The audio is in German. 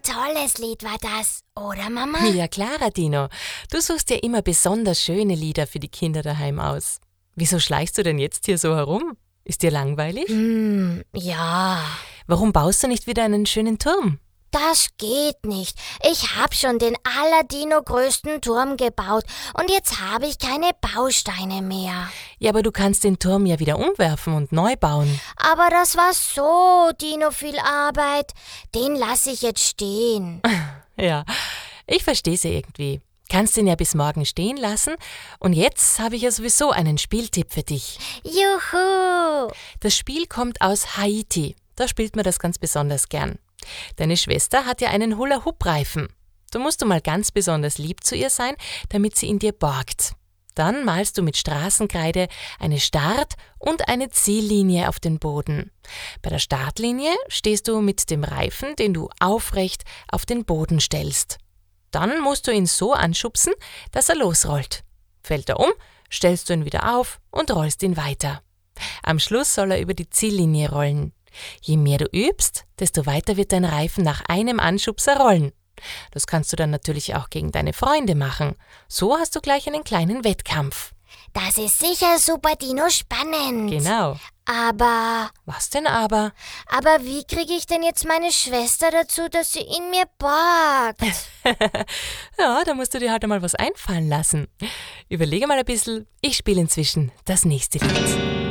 tolles Lied war das, oder Mama? Ja, klar, Dino. Du suchst ja immer besonders schöne Lieder für die Kinder daheim aus. Wieso schleichst du denn jetzt hier so herum? Ist dir langweilig? Ja. Warum baust du nicht wieder einen schönen Turm? Das geht nicht. Ich hab schon den Aladino-größten Turm gebaut und jetzt habe ich keine Bausteine mehr. Ja, aber du kannst den Turm ja wieder umwerfen und neu bauen. Aber das war so, Dino, viel Arbeit. Den lasse ich jetzt stehen. Ja, ich verstehe sie irgendwie. Kannst den ja bis morgen stehen lassen. Und jetzt habe ich ja sowieso einen Spieltipp für dich. Juhu! Das Spiel kommt aus Haiti. Da spielt man das ganz besonders gern. Deine Schwester hat ja einen Hula-Hoop-Reifen. Da musst du mal ganz besonders lieb zu ihr sein, damit sie ihn dir borgt. Dann malst du mit Straßenkreide eine Start- und eine Ziellinie auf den Boden. Bei der Startlinie stehst du mit dem Reifen, den du aufrecht auf den Boden stellst. Dann musst du ihn so anschubsen, dass er losrollt. Fällt er um, stellst du ihn wieder auf und rollst ihn weiter. Am Schluss soll er über die Ziellinie rollen. Je mehr du übst, desto weiter wird dein Reifen nach einem Anschubser rollen. Das kannst du dann natürlich auch gegen deine Freunde machen. So hast du gleich einen kleinen Wettkampf. Das ist sicher super, Dino, spannend. Genau. Aber Was denn aber? wie kriege ich denn jetzt meine Schwester dazu, dass sie ihn mir borgt? Ja, da musst du dir halt einmal was einfallen lassen. Überlege mal ein bisschen, ich spiele inzwischen das nächste Lied.